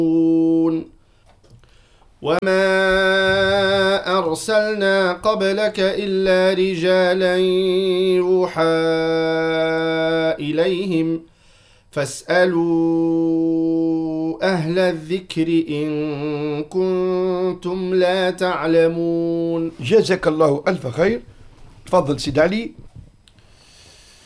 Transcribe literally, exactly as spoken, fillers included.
وما أرسلنا قبلك إلا رجالا يوحى إليهم فاسألوا أهل الذكر إن كنتم لا تعلمون. جزاك الله ألف خير. تفضل سيد علي.